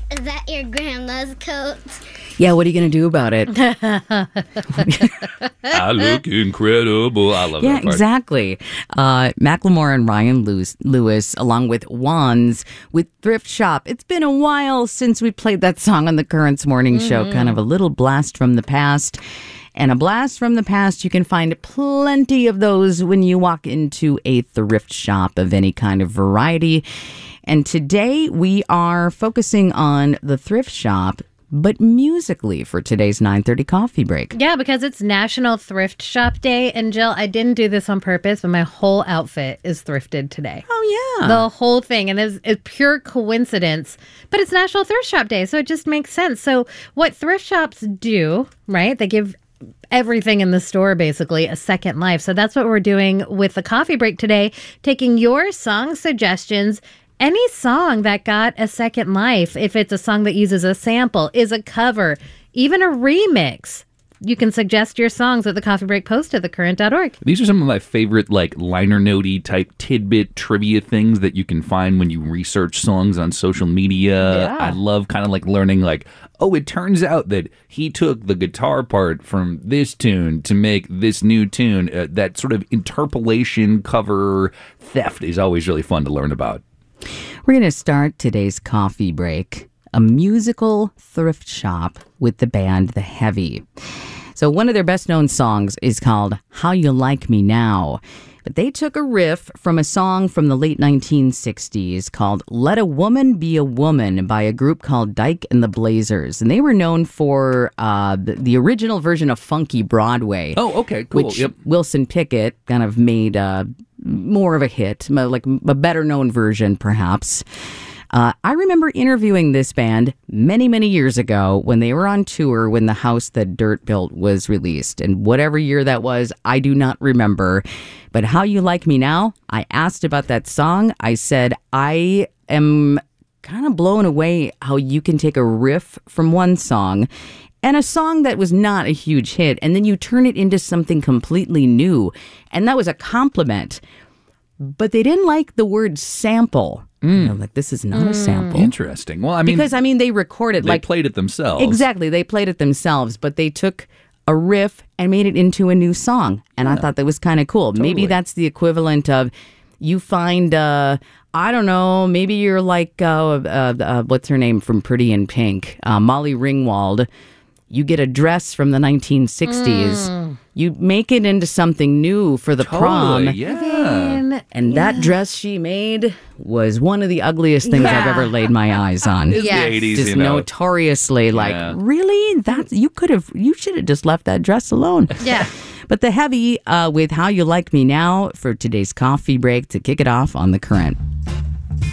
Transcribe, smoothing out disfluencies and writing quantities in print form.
Is that your grandma's coat? Yeah, what are you going to do about it? I look incredible. I love Yeah, that part. exactly. Macklemore and Ryan Lewis, along with Wands, with Thrift Shop. It's been a while since we played that song on the Currents Morning Show. Kind of a little blast from the past. And a blast from the past, you can find plenty of those when you walk into a thrift shop of any kind of variety. And today we are focusing on the thrift shop, but musically for today's 9:30 coffee break. Yeah, because it's National Thrift Shop Day. And Jill, I didn't do this on purpose, but my whole outfit is thrifted today. Oh, yeah. The whole thing. And it's pure coincidence. But it's National Thrift Shop Day, so it just makes sense. So what thrift shops do, right? They give everything in the store basically a second life. So that's what we're doing with the coffee break today, taking your song suggestions. Any song that got a second life, if it's a song that uses a sample, is a cover, even a remix, you can suggest your songs at the Coffee Break post at thecurrent.org. These are some of my favorite, like, liner notey type tidbit trivia things that you can find when you research songs on social media. Yeah. I love kind of like learning, like, oh, it turns out that he took the guitar part from this tune to make this new tune. That sort of interpolation cover theft is always really fun to learn about. We're going to start today's coffee break, a musical thrift shop with the band The Heavy. So one of their best-known songs is called How You Like Me Now. But they took a riff from a song from the late 1960s called Let a Woman Be a Woman by a group called Dyke and the Blazers. And they were known for the original version of Funky Broadway. Oh, okay, cool. Which Yep. Wilson Pickett kind of made more of a hit, like a better-known version, perhaps. I remember interviewing this band many, many years ago when they were on tour when The House That Dirt Built was released. And whatever year that was, I do not remember. But How You Like Me Now, I asked about that song. I said, I am kind of blown away how you can take a riff from one song and a song that was not a huge hit, and then you turn it into something completely new. And that was a compliment. But they didn't like the word sample. You know, like, this is not a sample. Interesting. Well, I mean, Because, they recorded, they played it themselves. Exactly. They played it themselves, but they took a riff and made it into a new song. And I thought that was kind of cool. Totally. Maybe that's the equivalent of you find, I don't know, maybe you're like, what's her name from Pretty in Pink? Molly Ringwald. You get a dress from the 1960s. You make it into something new for the prom. Yeah. And that dress she made was one of the ugliest things I've ever laid my eyes on. It's Yes. the 80s, Just you know. notoriously like, Yeah. really? You should have just left that dress alone. Yeah. But The Heavy with How You Like Me Now for today's coffee break to kick it off on The Current.